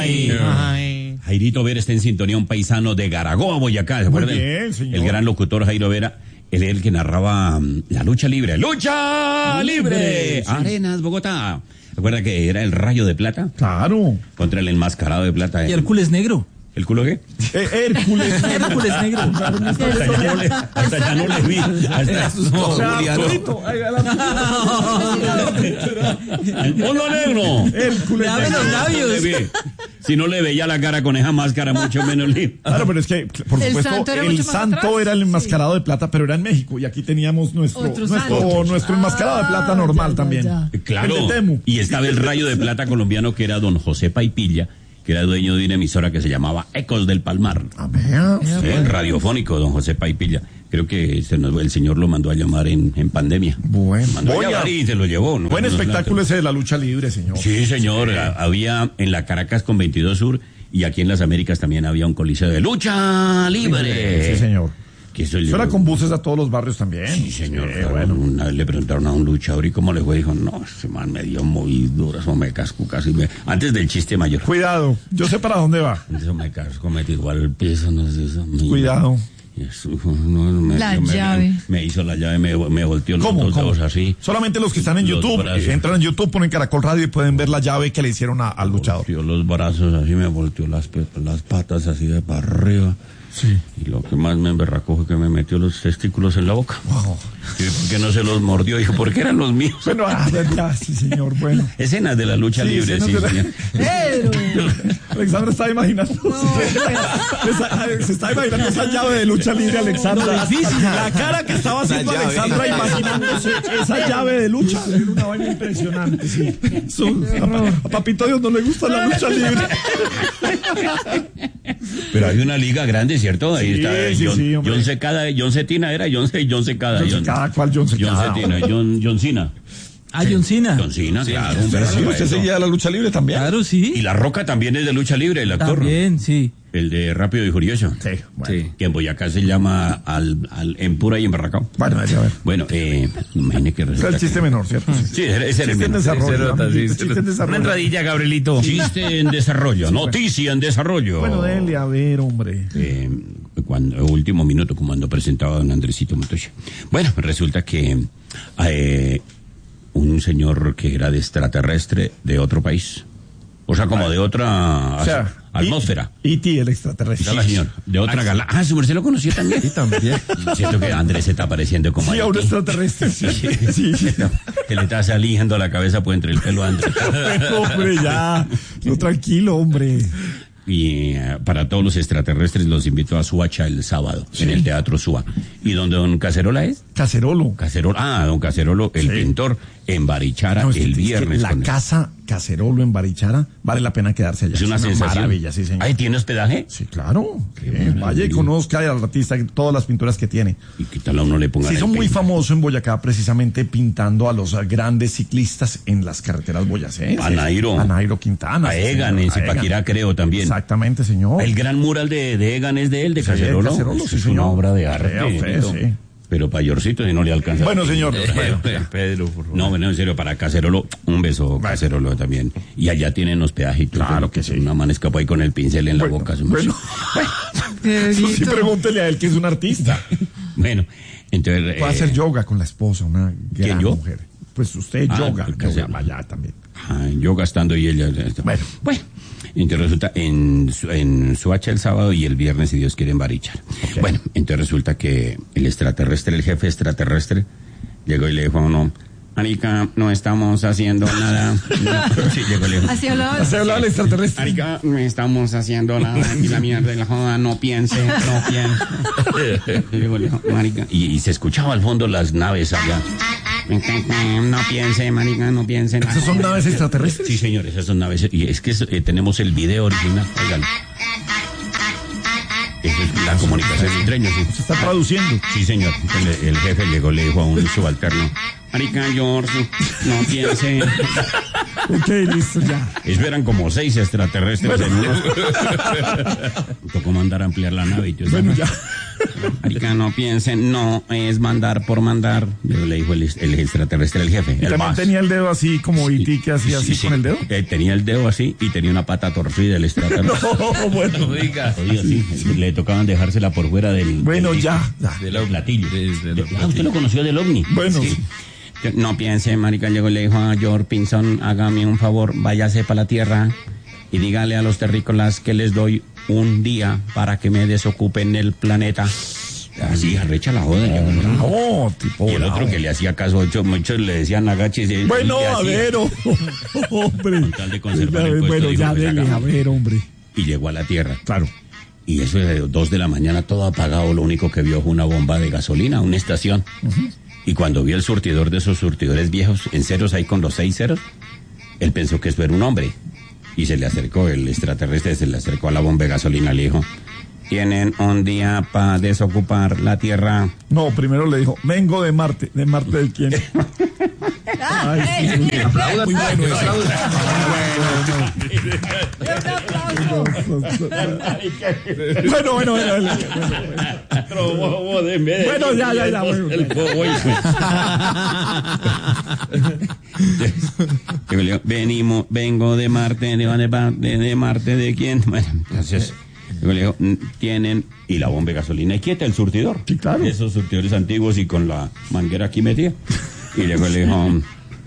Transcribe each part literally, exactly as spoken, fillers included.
Ay, ay. Jairito Vera está en sintonía, un paisano de Garagoa, Boyacá. ¿Se acuerdan? Muy bien, señor. El gran locutor Jairo Vera, él es el que narraba um, la lucha libre. ¡Lucha libre! libre sí. Arenas, Bogotá. ¿Recuerda que era el Rayo de Plata? Claro. Contra el enmascarado de plata. ¿Y Hércules negro? ¿El culo qué? Eh, Hércules. Hércules negro. Hasta ya no le, hasta ya no le vi. Hasta no, el mundo negro. Hércules. Abre los labios. Si no le veía la cara con esa máscara, mucho menos libre. Claro, pero es que, por El supuesto, santo era el mucho más santo atrás. era el enmascarado de plata, pero era en México. Y aquí teníamos nuestro Otro nuestro, santo. nuestro enmascarado de plata Ah, normal ya, ya, también. ya. Claro. El de Temu. Y estaba el Rayo de Plata colombiano, que era don José Paipilla, que era dueño de una emisora que se llamaba Ecos del Palmar. A ver. Sí, el radiofónico, don José Paipilla. Creo que se nos, el señor lo mandó a llamar en, en pandemia. Bueno. Mandó Voy a llamar a- y se lo llevó. ¿no? Buen No, no, espectáculo no, ese de la lucha libre, señor. Sí, señor. A- Había en la Caracas con veintidós Sur y aquí en las Américas también había un coliseo de lucha libre. Sí, señor. Que eso, Eso era con buses a todos los barrios también. Sí, señor. Sí, Claro, bueno. una vez le preguntaron a un luchador y cómo le fue. Dijo, no, ese man me dio muy duras, o me casco casi. Me... Antes del chiste mayor. Cuidado, yo sé para dónde va. Eso me casco, me tiró al piso, no sé eso. Me... Cuidado. Y eso, no, me, La me- llave. Me, me hizo la llave, me, me volteó los ¿Cómo? dos ¿Cómo? dedos así. Solamente los que están en Los YouTube, brazos. eh, entran en YouTube, ponen Caracol Radio y pueden ver la llave que le hicieron a- al luchador. Volteó los brazos así, me volteó las, pe- las patas así de para arriba. Sí. Y lo que más me emberracó fue que me metió los testículos en la boca. Wow. Y ¿por qué no se los mordió? Dijo, porque eran los míos. Bueno, ah, ya, sí, señor, bueno. Escenas de la lucha Sí, libre, escenas sí, de la- señor. Pedro. Alexandra está imaginando. Esa- se está imaginando esa llave de lucha libre, Alexandra. La cara que estaba haciendo llave. Alexandra imaginándose esa llave de lucha. Era una vaina impresionante, sí. Su- a, a Papito Dios no le gusta la lucha libre. Pero hay una liga grande, ¿cierto? Ahí Sí, está sí, John, sí, hombre. John Secada, John Cetina era, John, Ce- John Secada. John Secada, ¿cuál John Secada? John Cetina, John, John Cena. Ah, John Cena. John Cena, claro. un Pero sí, perro, usted eso. seguía la lucha libre también. Claro, sí. Y La Roca también es de lucha libre, el actor. También, sí. El de Rápido y Furioso. Sí, bueno. Sí. Que en Boyacá se llama al, al, en pura y embarracado. Bueno, a ver. Bueno, eh, imagine que Ese resulta era el chiste que- menor, ¿cierto? Sí. Sí, ese era el Chiste en menor. desarrollo. nota, sí, amiguito, se chiste en nota. desarrollo. Una entradilla, Gabrielito. Chiste en desarrollo, noticia en desarrollo. Bueno, dele, a ver, hombre. Eh, cuando último minuto, como cuando presentaba a don Andresito Montoya. Bueno, resulta que eh, un señor que era de extraterrestre de otro país, o sea, como de otra O sea, atmósfera. E T, el extraterrestre. Sí, señor, de otra galaxia. Ah, su merced lo conoció también. Sí, también. Siento que Andrés se está apareciendo como Sí, a un extraterrestre. Sí, sí. sí. que le está saliendo la cabeza por entre el pelo a Andrés. Pero, hombre, ya. No, tranquilo, hombre. Y eh, para todos los extraterrestres los invito a Suacha el sábado, en el Teatro Suá. ¿Y donde don Cacerola es? Cacerolo. Cacerolo, ah, don Cacerolo, el Sí. pintor, en Barichara No, es que- el es que viernes. la con él. casa Cacerolo en Barichara vale la pena quedarse allá. Es una sensación. maravilla, sí, señor. Ahí tiene hospedaje. Sí, claro. Sí, maravilla. vaya y conozca al artista todas las pinturas que tiene. Y qué tal a uno le ponga. Se hizo muy famoso en Boyacá precisamente pintando a los ah, grandes ciclistas en las carreteras boyacenses. A Nairo. A Nairo Quintana. A sí, Egan, señor, en a Egan. Zipaquirá creo también. Exactamente, señor. El gran mural de, de Egan es de él, de Sí, Cacerolo. Cacerolo, Eso sí, es señor. una obra de arte. Vea usted, Benito. sí. Pero payorcito si no le alcanza. Bueno, señor. Pedro, por favor. No, bueno, en serio, para Cacerolo, un beso, Cacerolo también. Y allá tienen hospedaje y todo. Claro pero que sí. Una man escapó ahí con el pincel en la Bueno, boca. su- bueno. Eso sí, pregúntele a él que es un artista. Bueno, entonces. Puede eh, hacer yoga con la esposa, una gran yo? mujer. Pues usted Ah, yoga, pues, yoga Cacerolo. allá también. ah, yo gastando y ella. Bueno. Bueno. Entonces resulta en, Su- en Suacha el sábado y el viernes, si Dios quiere, en Barichara. Ok. Bueno, entonces resulta que el extraterrestre, el jefe extraterrestre, llegó y le dijo a uno, Marica, no estamos haciendo nada. Sí, llegó y le dijo, Así hablaba. Así hablaba el extraterrestre. Marica, no estamos haciendo nada. Y la mierda de la joda, no piense, no piense. Y llegó y le dijo, Marica, y, y se escuchaba al fondo las naves allá. No piense, marica, no piense. ¿Esas son naves extraterrestres? Sí, señores, esas son naves. Y es que eh, tenemos el video original. Oigan. Esa es la comunicación entre ellos, sí. Se está traduciendo. Sí, señor. El, el jefe llegó, le dijo a un subalterno, marica, George, no piense. Ok, listo, ya. Eso eran como seis extraterrestres en uno. Tocó mandar a ampliar la nave y todo eso. Bueno, ya. Marica, no piensen, no es mandar por mandar. Le dijo el, el extraterrestre, el jefe. Y el también boss. tenía el dedo así como E T que hacía así Sí, sí. con el dedo. Eh, tenía el dedo así y tenía una pata torcida el extraterrestre. No, bueno. Oiga. Oiga, sí, le tocaban dejársela por fuera del... Bueno, del ya, ya. De los platillos. Desde los Ah, usted lo conoció del ovni. Bueno, Sí. No piense, marica, llegó y le dijo a George Pinson, hágame un favor, váyase para la tierra y dígale a los terrícolas que les doy un día para que me desocupen el planeta. Así, arrecha la joda. llegó, ¿no? no, tipo. Y el otro bravo. que le hacía caso, muchos, muchos le decían agáchese. Bueno, y le a hacía, ver, oh, hombre. Con tal de conservar el puesto, Bueno, dijo, ya pues, dele, acá. a ver, hombre. Y llegó a la tierra. Claro. Y eso de dos de la mañana, todo apagado, lo único que vio fue una bomba de gasolina, una estación. Y cuando vio el surtidor de esos surtidores viejos, en ceros ahí con los seis ceros, él pensó que eso era un hombre. Y se le acercó, el extraterrestre se le acercó a la bomba de gasolina, le dijo, tienen un día para desocupar la Tierra. No, primero le dijo, vengo de Marte. ¿De Marte de quién? Ay, sí, muy bien. Muy bueno ese. Bueno, bueno, bueno. Bueno, ya, ya, ya. Bueno, Venimos, vengo de Marte, de, de, de Marte, ¿de quién? Bueno, entonces, yo le digo, tienen, y la bomba de gasolina, y quieta el surtidor. Sí, claro. Esos surtidores antiguos y con la manguera aquí metida. Y luego le dijo,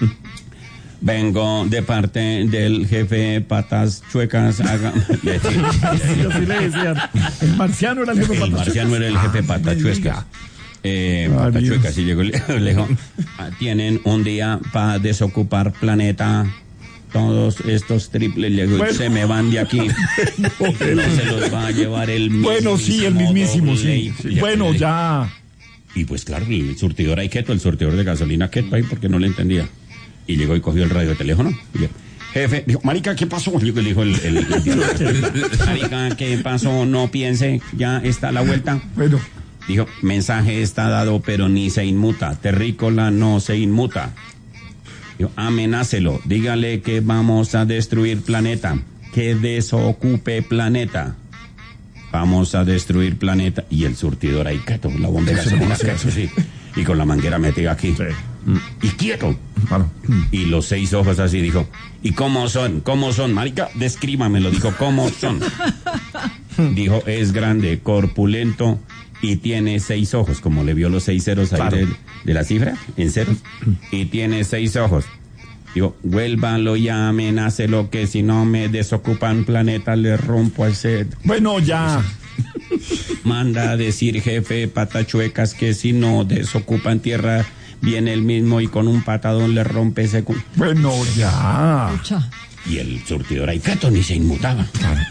vengo de parte del jefe Patas Chuecas. Haga... Le decía, así, así le decían. El marciano era el jefe el Patas marciano era el jefe Ah, Patas me Chuecas. diga. Eh, Ah, Patas Dios. Chuecas. Y llegó, le, le dijo, "Ah, tienen un día para desocupar planeta. Todos estos triples llegó, Bueno. se me van de aquí. No, No se los va a llevar el mismísimo. bueno, sí, el mismísimo, sí. doble. Sí. Bueno, ya. Y pues claro, el surtidor ahí quieto, el surtidor de gasolina quieto ahí porque no le entendía. Y llegó y cogió el radio de teléfono. Y le, jefe, dijo, marica, ¿qué pasó? Y le dijo el, el, el marica, ¿qué pasó? No piense, ya está a la vuelta. Bueno, Dijo, mensaje está dado, pero ni se inmuta. Terrícola no se inmuta. Dijo, amenácelo, dígale que vamos a destruir planeta, que desocupe planeta. Vamos a destruir planeta. Y el surtidor ahí quieto, la bomba de gasolina quieto, sí. Y con la manguera metida aquí. sí. Y quieto. Claro. Y los seis ojos así, dijo, ¿y cómo son? ¿Cómo son? Marica, descríbamelo, dijo, ¿cómo son? Dijo, es grande, corpulento y tiene seis ojos, como le vio los seis ceros ahí Claro. de, de la cifra, en ceros, y tiene seis ojos. Digo, vuélvalo y amenácelo que si no me desocupan planeta le rompo al set. Bueno, ya. Manda a decir jefe Patachuecas que si no desocupan tierra viene el mismo y con un patadón le rompe ese cu- Bueno, ya. Y el surtidor ahí quieto ni se inmutaba.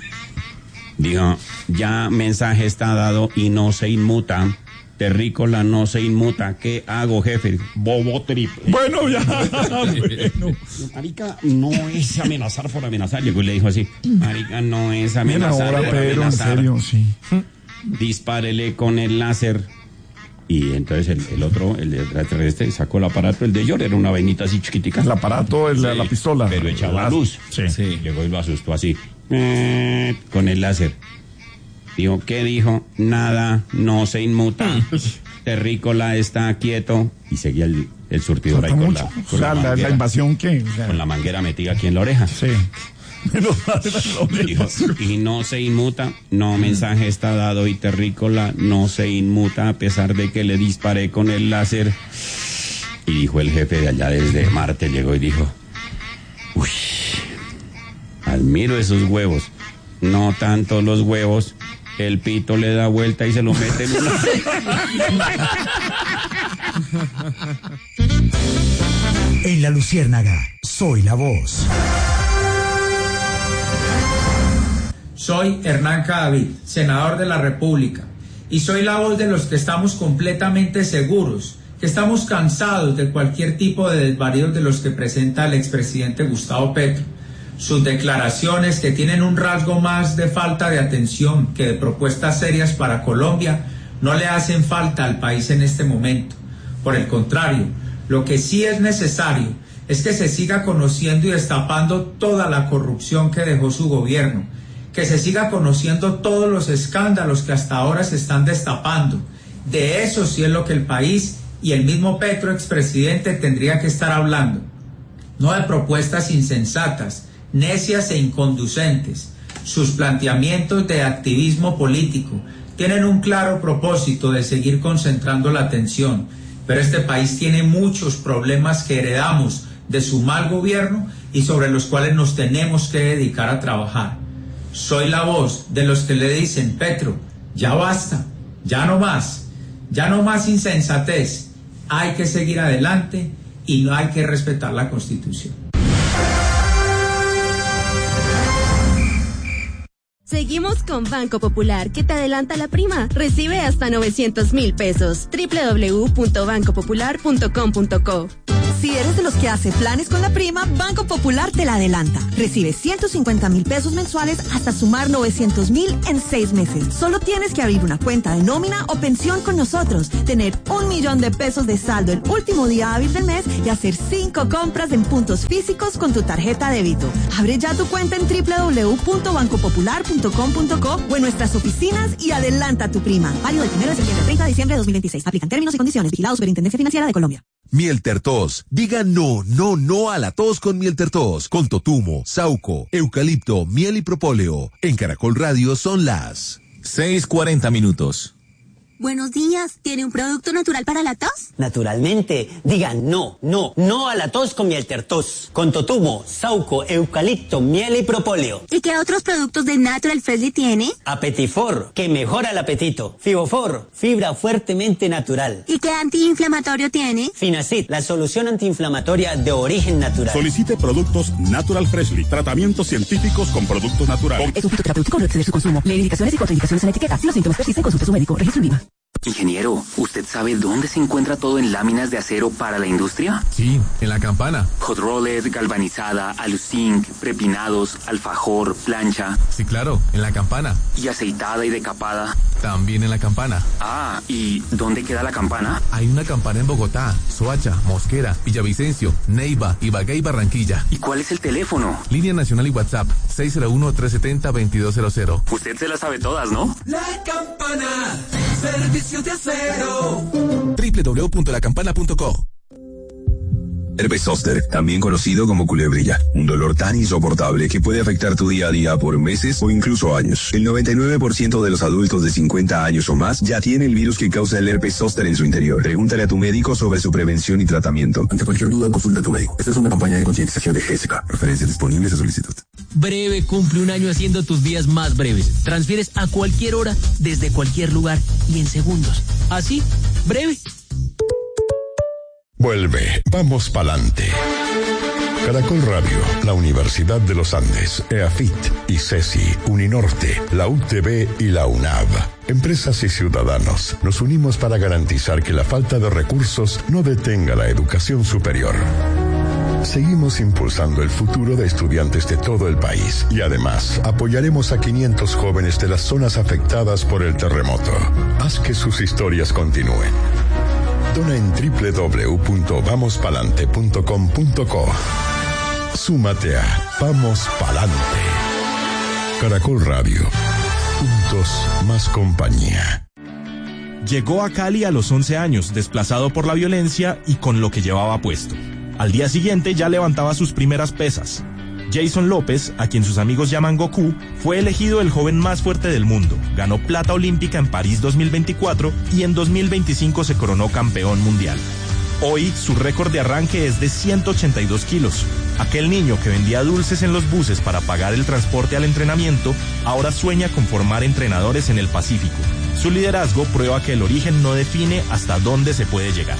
Dijo, ya mensaje está dado y no se inmuta. Terrícola no se inmuta. ¿Qué hago, jefe? Bobo triple. Bueno, ya. Bueno. Marica, no es amenazar por amenazar. Llegó y le dijo así, marica, no es Bien amenazar ahora, por Pedro, en amenazar. serio, sí. Dispárele con el láser. Y entonces el, el otro, el de extraterrestre, sacó el aparato, el de George, era una vainita así chiquitica. El aparato, el, la pistola. Pero echaba La- luz. Sí. Sí. Llegó y lo asustó así, eh, con el láser. Dijo, ¿qué dijo? Nada, no se inmuta. Terrícola está quieto. Y seguía el, el surtidor ahí Falta con mucho. la, O con sea, la la, la manguera, invasión que. O sea, con la manguera metida aquí en la oreja. sí. Menos mal era el hombre. Dijo, y no se inmuta, no, mensaje está dado y Terrícola no se inmuta a pesar de que le disparé con el láser. Y dijo el jefe de allá desde Marte, llegó y dijo, uy, admiro esos huevos, no tanto los huevos, el pito le da vuelta y se lo mete en una... En La Luciérnaga, soy la voz. Soy Hernán Cadavid, senador de la República, y soy la voz de los que estamos completamente seguros, que estamos cansados de cualquier tipo de desvaríos de los que presenta el expresidente Gustavo Petro. Sus declaraciones, que tienen un rasgo más de falta de atención que de propuestas serias para Colombia, no le hacen falta al país en este momento. Por el contrario, lo que sí es necesario es que se siga conociendo y destapando toda la corrupción que dejó su gobierno, que se siga conociendo todos los escándalos que hasta ahora se están destapando. De eso sí es lo que el país y el mismo Petro, expresidente, tendría que estar hablando. No de propuestas insensatas, necias e inconducentes. Sus planteamientos de activismo político tienen un claro propósito de seguir concentrando la atención, pero este país tiene muchos problemas que heredamos de su mal gobierno y sobre los cuales nos tenemos que dedicar a trabajar. Soy la voz de los que le dicen: Petro, ya basta, ya no más, ya no más insensatez, hay que seguir adelante y no hay que respetar la Constitución. Seguimos con Banco Popular, que te adelanta la prima. Recibe hasta novecientos mil pesos. doble u doble u doble u punto banco popular punto com punto co. Si eres de los que hace planes con la prima, Banco Popular te la adelanta. Recibe ciento cincuenta mil pesos mensuales hasta sumar novecientos mil en seis meses. Solo tienes que abrir una cuenta de nómina o pensión con nosotros, tener un millón de pesos de saldo el último día hábil del mes y hacer cinco compras en puntos físicos con tu tarjeta débito. Abre ya tu cuenta en doble u doble u doble u punto banco popular punto com punto co o en nuestras oficinas y adelanta tu prima. Válido del primero de septiembre al treinta de diciembre de dos mil veintiséis. Aplican términos y condiciones. Vigilado Superintendencia Financiera de Colombia. Miel Tertos. Diga no, no, no a la tos con Miel Tertos. Con totumo, sauco, eucalipto, miel y propóleo. En Caracol Radio son las seis cuarenta minutos. Buenos días, ¿tiene un producto natural para la tos? Naturalmente, digan no, no, no a la tos con Miel Tertos. Con totumo, sauco, eucalipto, miel y propóleo. ¿Y qué otros productos de Natural Freshly tiene? Apetifor, que mejora el apetito. Fibofor, fibra fuertemente natural. ¿Y qué antiinflamatorio tiene? Finacid, la solución antiinflamatoria de origen natural. Solicite productos Natural Freshly, tratamientos científicos con productos naturales. Es un fitoterapéutico, no exceder su consumo. Lee indicaciones y contraindicaciones en etiqueta. Si los síntomas persisten, consulte a su médico. Registro INVIMA. Ingeniero, ¿usted sabe dónde se encuentra todo en láminas de acero para la industria? Sí, en La Campana. Hot rolled, galvanizada, aluzinc, prepinados, alfajor, plancha. Sí, claro, en La Campana. ¿Y aceitada y decapada? También en La Campana. Ah, ¿y dónde queda La Campana? Hay una Campana en Bogotá, Soacha, Mosquera, Villavicencio, Neiva, Ibagué y Barranquilla. ¿Y cuál es el teléfono? Línea nacional y WhatsApp, seis cero uno, tres siete cero, dos dos cero cero. Usted se las sabe todas, ¿no? La Campana, servicios de acero. doble u doble u doble u punto la campana punto co. Herpes zóster, también conocido como culebrilla, un dolor tan insoportable que puede afectar tu día a día por meses o incluso años. El noventa y nueve por ciento de los adultos de cincuenta años o más ya tiene el virus que causa el herpes zóster en su interior. Pregúntale a tu médico sobre su prevención y tratamiento. Ante cualquier duda, consulta a tu médico. Esta es una campaña de concientización de G S K. Referencias disponibles a solicitud. Breve cumple un año haciendo tus días más breves. Transfieres a cualquier hora, desde cualquier lugar y en segundos. Así, breve. Vuelve, vamos pa'lante. Caracol Radio, la Universidad de los Andes, EAFIT, ICESI, Uninorte, la U T B y la UNAV. Empresas y ciudadanos, nos unimos para garantizar que la falta de recursos no detenga la educación superior. Seguimos impulsando el futuro de estudiantes de todo el país y además apoyaremos a quinientos jóvenes de las zonas afectadas por el terremoto. Haz que sus historias continúen. Dona en doble u doble u doble u punto vamos palante punto com punto co. Súmate a Vamos Palante. Caracol Radio. Juntos más compañía. Llegó a Cali a los once años, desplazado por la violencia y con lo que llevaba puesto. Al día siguiente ya levantaba sus primeras pesas. Jason López, a quien sus amigos llaman Goku, fue elegido el joven más fuerte del mundo. Ganó plata olímpica en París dos mil veinticuatro y en dos mil veinticinco se coronó campeón mundial. Hoy su récord de arranque es de ciento ochenta y dos kilos. Aquel niño que vendía dulces en los buses para pagar el transporte al entrenamiento, ahora sueña con formar entrenadores en el Pacífico. Su liderazgo prueba que el origen no define hasta dónde se puede llegar.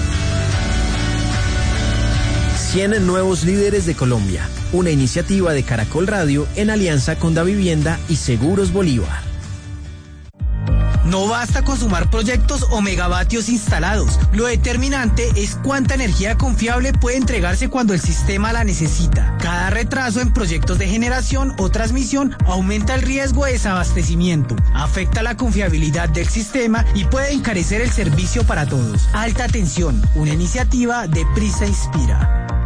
cien nuevos líderes de Colombia, una iniciativa de Caracol Radio en alianza con Davivienda y Seguros Bolívar. No basta con sumar proyectos o megavatios instalados. Lo determinante es cuánta energía confiable puede entregarse cuando el sistema la necesita. Cada retraso en proyectos de generación o transmisión aumenta el riesgo de desabastecimiento, afecta la confiabilidad del sistema y puede encarecer el servicio para todos. Alta tensión, una iniciativa de Prisa Inspira.